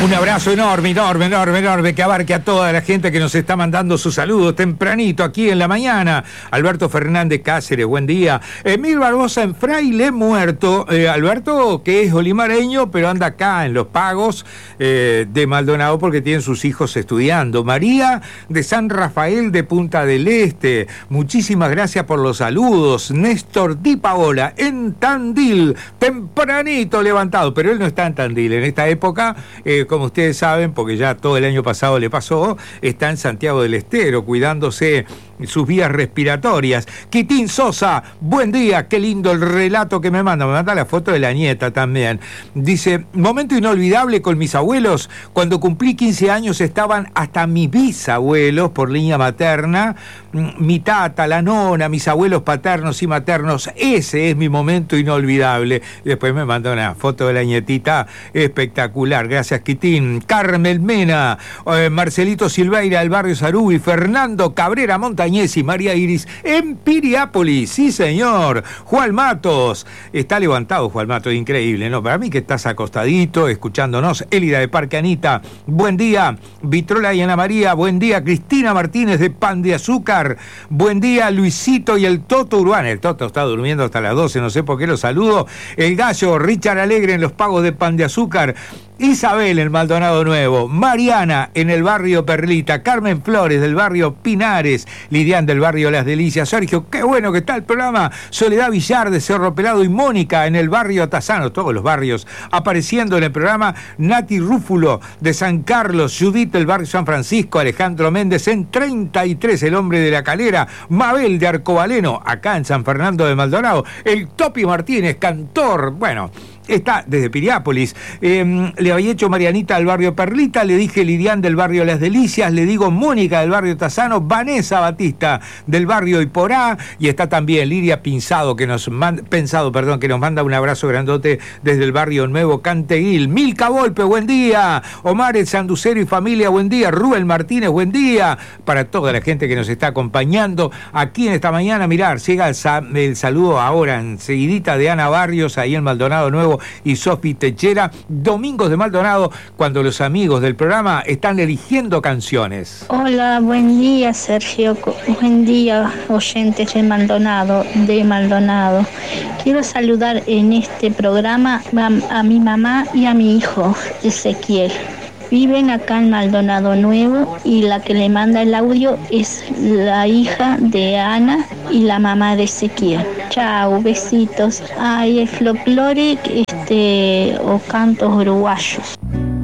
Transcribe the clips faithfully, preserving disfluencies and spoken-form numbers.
Un abrazo enorme, enorme, enorme, enorme, que abarque a toda la gente que nos está mandando sus saludos tempranito aquí en la mañana. Alberto Fernández Cáceres, buen día. Emil Barbosa en Fraile Muerto. Eh, Alberto, que es olimareño, pero anda acá en Los Pagos eh, de Maldonado porque tienen sus hijos estudiando. María de San Rafael de Punta del Este, muchísimas gracias por los saludos. Néstor Di Paola en Tandil, tempranito levantado, pero él no está en Tandil en esta época. Eh, como ustedes saben, porque ya todo el año pasado le pasó, está en Santiago del Estero, cuidándose sus vías respiratorias. Quitín Sosa, buen día, qué lindo el relato que me manda, me manda la foto de la nieta también. Dice, momento inolvidable con mis abuelos, cuando cumplí quince años estaban hasta mis bisabuelos por línea materna, mi tata, la nona, mis abuelos paternos y maternos, ese es mi momento inolvidable. Y después me manda una foto de la nietita espectacular, gracias Quitín. Carmel Mena, eh, Marcelito Silveira del barrio Sarubi, Fernando Cabrera Montañez y María Iris en Piriápolis, sí señor. Juan Matos, está levantado Juan Matos, increíble, ¿no? Para mí que estás acostadito, escuchándonos. Élida de Parque Anita, buen día. Vitrola y Ana María, buen día. Cristina Martínez de Pan de Azúcar, buen día. Luisito y el Toto Urbana, el Toto está durmiendo hasta las doce, no sé por qué lo saludo. El Gallo, Richard Alegre en Los Pagos de Pan de Azúcar, Isabel en Maldonado Nuevo, Mariana en el barrio Perlita, Carmen Flores del barrio Pinares, Lidián del barrio Las Delicias, Sergio, qué bueno que está el programa, Soledad Villar de Cerro Pelado y Mónica en el barrio Atazano, todos los barrios apareciendo en el programa, Nati Rúfulo de San Carlos, Judith del barrio San Francisco, Alejandro Méndez en treinta y tres, el hombre de la calera, Mabel de Arcobaleno, acá en San Fernando de Maldonado, el Topi Martínez, cantor, bueno, está desde Piriápolis. Eh, le había hecho Marianita del barrio Perlita, le dije Lidián del barrio Las Delicias, le digo Mónica del barrio Tazano, Vanessa Batista del barrio Iporá, y está también Lidia Pinzado, que nos manda, Pensado, perdón, que nos manda un abrazo grandote desde el barrio Nuevo Canteguil. Milka Volpe, buen día. Omar el Sanducero y familia, buen día. Rubén Martínez, buen día. Para toda la gente que nos está acompañando aquí en esta mañana, mirar, llega el, el saludo ahora enseguidita de Ana Barrios, ahí en Maldonado Nuevo, y Sofi Techera, Domingos de Maldonado, cuando los amigos del programa están eligiendo canciones. Hola, buen día Sergio, buen día oyentes de Maldonado, de Maldonado. Quiero saludar en este programa a, a mi mamá y a mi hijo Ezequiel. Viven acá en Maldonado Nuevo y la que le manda el audio es la hija de Ana y la mamá de Ezequiel. Chao, besitos. Ay, el folclore este, o cantos uruguayos.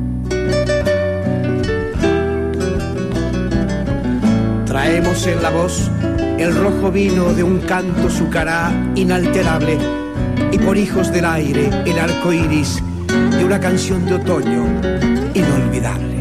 Traemos en la voz el rojo vino de un canto sucará inalterable y por hijos del aire el arco iris de una canción de otoño inolvidable.